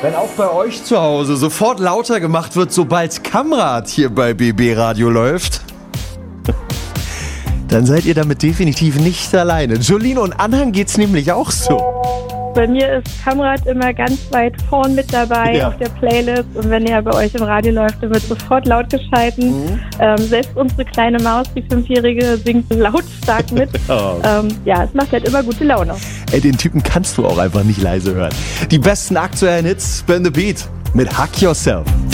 Wenn auch bei euch zu Hause sofort lauter gemacht wird, sobald Kamrat hier bei BB Radio läuft, dann seid ihr damit definitiv nicht alleine. Jolene und Anhang geht's nämlich auch so. Bei mir ist Kamrat immer ganz weit vorn mit dabei auf der Playlist. Und wenn er bei euch im Radio läuft, dann wird sofort laut geschalten. Selbst unsere kleine Maus, die 5-Jährige, singt lautstark mit. Es macht halt immer gute Laune. Ey, den Typen kannst du auch einfach nicht leise hören. Die besten aktuellen Hits, Spin the Beat mit Hack Yourself.